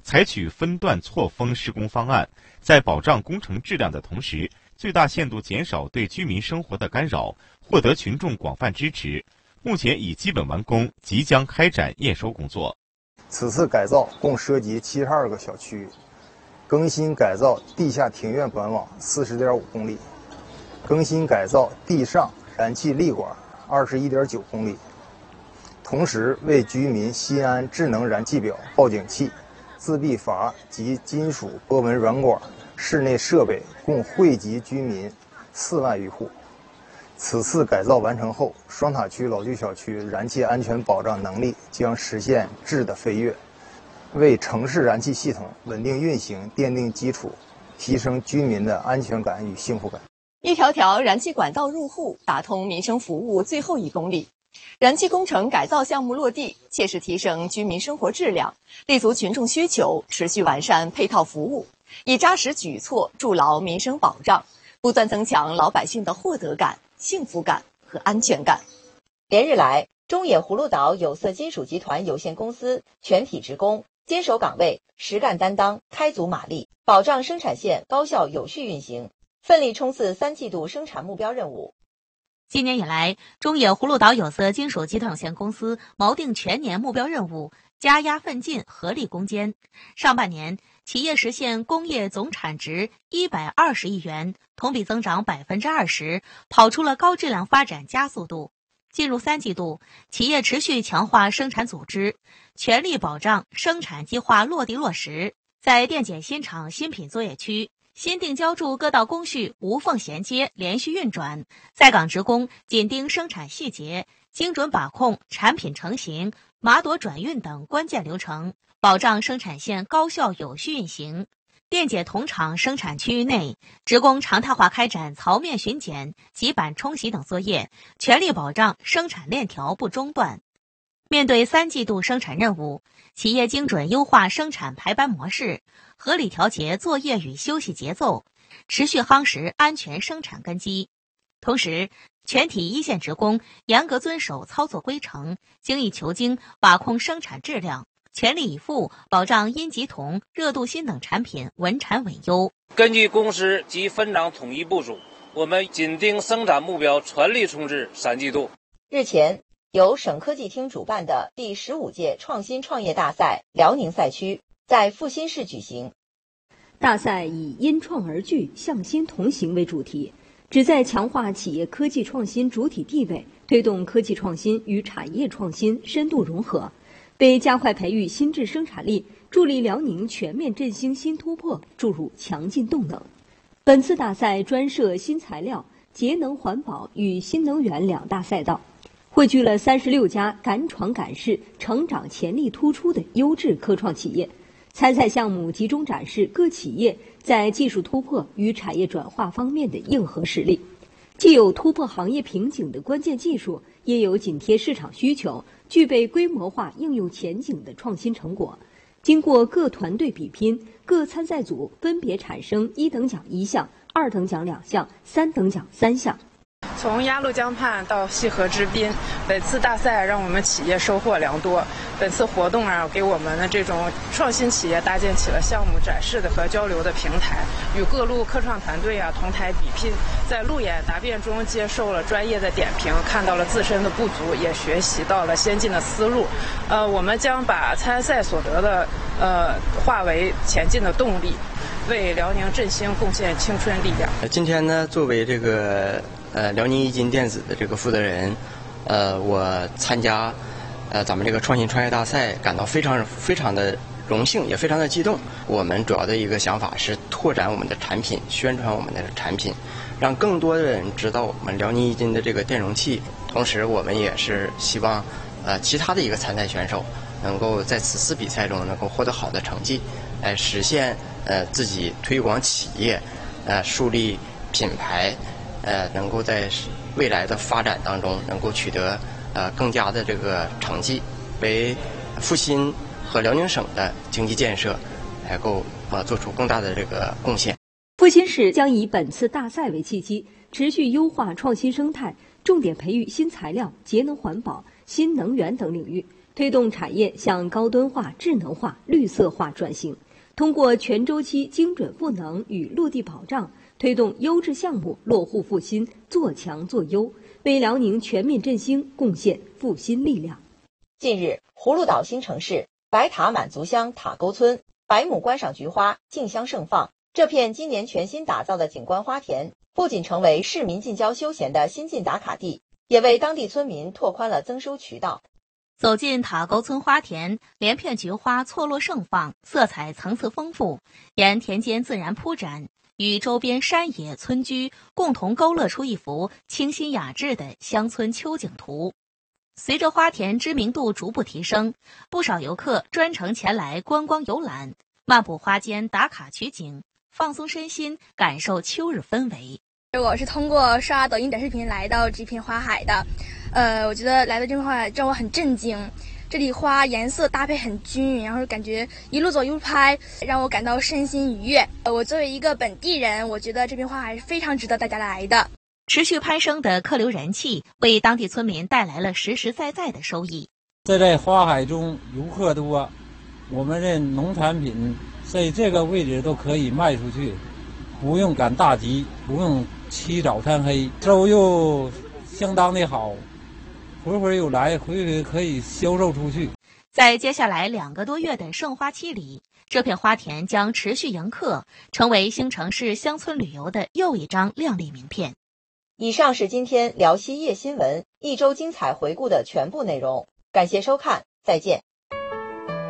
采取分段错峰施工方案，在保障工程质量的同时，最大限度减少对居民生活的干扰，获得群众广泛支持。目前已基本完工，即将开展验收工作。 此次改造共涉及72个小区，更新改造地下庭院管网40.5公里，更新改造地上燃气立管21.9公里。同时为居民新安智能燃气表、报警器、自闭阀及金属波纹软管室内设备共惠及居民4万余户。此次改造完成后，双塔区老旧小区燃气安全保障能力将实现质的飞跃，为城市燃气系统稳定运行奠定基础，提升居民的安全感与幸福感。 一条条燃气管道入户，打通民生服务最后1公里。燃气工程改造项目落地，切实提升居民生活质量，立足群众需求，持续完善配套服务，以扎实举措筑牢民生保障，不断增强老百姓的获得感、幸福感和安全感。 连日来，中野葫芦岛有色金属集团有限公司全体职工坚守岗位，实干担当，开足马力，保障生产线高效有序运行，奋力冲刺3季度生产目标任务。 今年以来，中野葫芦岛有色金属集团有限公司锚定全年目标任务，加压奋进，合力攻坚。上半年，企业实现工业总产值120亿元，同比增长20%，跑出了高质量发展加速度。进入3季度，企业持续强化生产组织，全力保障生产计划落地落实。在电解新厂新品作业区，新定浇筑各道工序无缝衔接，连续运转，在岗职工紧盯生产细节，精准把控产品成型、码垛转运等关键流程，保障生产线高效有序运行。电解铜厂生产区域内，职工常态化开展槽面巡检、极板冲洗等作业，全力保障生产链条不中断。面对3季度生产任务，企业精准优化生产排班模式，合理调节作业与休息节奏，持续夯实安全生产根基。同时，全体一线职工严格遵守操作规程，精益求精，把控生产质量，全力以赴保障阴极铜、热镀锌等产品稳产稳优。 根据工时及分厂统一部署，我们紧盯生产目标，全力冲刺3季度。 日前，由省科技厅主办的第15届创新创业大赛辽宁赛区在阜新市举行。 大赛以因创而聚，向新同行为主题，旨在强化企业科技创新主体地位，推动科技创新与产业创新深度融合，为加快培育新质生产力、助力辽宁全面振兴新突破注入强劲动能。本次大赛专设新材料、节能环保与新能源2大赛道，汇聚了36家敢闯敢试、成长潜力突出的优质科创企业。参赛项目集中展示各企业在技术突破与产业转化方面的硬核实力，既有突破行业瓶颈的关键技术，也有紧贴市场需求、具备规模化应用前景的创新成果。经过各团队比拼，各参赛组分别产生1等奖1项、2等奖2项、3等奖3项。 从鸭绿江畔到西河之滨，本次大赛让我们企业收获良多。本次活动给我们的这种创新企业搭建起了项目展示的和交流的平台，与各路科创团队同台比拼，在路演答辩中接受了专业的点评，看到了自身的不足，也学习到了先进的思路。我们将把参赛所得的化为前进的动力，为辽宁振兴贡献青春力量。 今天呢，作为这个辽宁一金电子的这个负责人，我参加咱们这个创新创业大赛，感到非常的荣幸，也非常的激动。我们主要的一个想法是拓展我们的产品，宣传我们的产品，让更多的人知道我们辽宁一金的这个电容器。同时，我们也是希望其他的一个参赛选手能够在此次比赛中能够获得好的成绩，来实现自己推广企业，树立品牌，能够在未来的发展当中能够取得更加的这个成绩，为阜新和辽宁省的经济建设能够做出更大的这个贡献。 阜新市将以本次大赛为契机，持续优化创新生态，重点培育新材料、节能环保、新能源等领域， 推动产业向高端化、智能化、绿色化转型。通过全周期精准赋能与落地保障，推动优质项目落户复新，做强做优，为辽宁全面振兴贡献复兴力量。 近日，葫芦岛新城市白塔满族乡塔沟村百亩观赏菊花竞相盛放。这片今年全新打造的景观花田，不仅成为市民近郊休闲的新晋打卡地，也为当地村民拓宽了增收渠道。 走进塔沟村花田，连片菊花错落盛放，色彩层次丰富，沿田间自然铺展，与周边山野村居共同勾勒出一幅清新雅致的乡村秋景图。随着花田知名度逐步提升，不少游客专程前来观光游览，漫步花间打卡取景，放松身心，感受秋日氛围。 我是通过刷抖音短视频来到这片花海的，我觉得来到这片花海让我很震惊，这里花颜色搭配很均匀，然后感觉一路走一路拍，让我感到身心愉悦。我作为一个本地人，我觉得这片花海是非常值得大家来的。 持续攀升的客流人气为当地村民带来了实实在在的收益。 在花海中游客多，我们的农产品在这个位置都可以卖出去，不用赶大集，不用起早贪黑，收入相当的好，回回有来，回回可以销售出去。 在接下来2个多月的盛花期里，这片花田将持续迎客，成为新城市乡村旅游的又一张亮丽名片。 以上是今天辽西夜新闻一周精彩回顾的全部内容，感谢收看，再见。